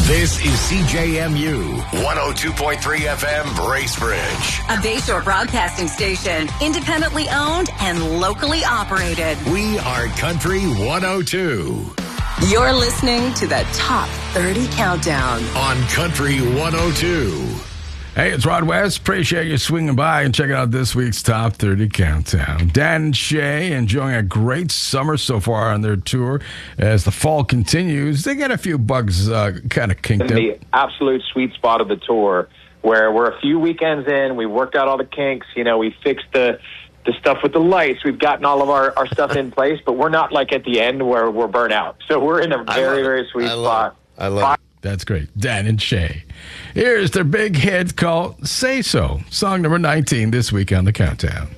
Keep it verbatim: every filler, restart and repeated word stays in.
This is C J M U one oh two point three F M Bracebridge. A Bayshore broadcasting station, independently owned and locally operated. We are Country one oh two. You're listening to the Top thirty Countdown on Country one oh two. Hey, it's Rod West. Appreciate you swinging by and checking out this week's Top thirty Countdown. Dan and Shay enjoying a great summer so far on their tour. As the fall continues, they get a few bugs uh, kind of kinked in the absolute sweet spot of the tour, where we're a few weekends in, we worked out all the kinks, you know, we fixed the the stuff with the lights, we've gotten all of our, our stuff in place, but we're not like at the end where we're burnt out. So we're in a very, very sweet I love spot. It. I love it. That's great. Dan and Shay. Here's their big hit called Say So, song number nineteen this week on the Countdown.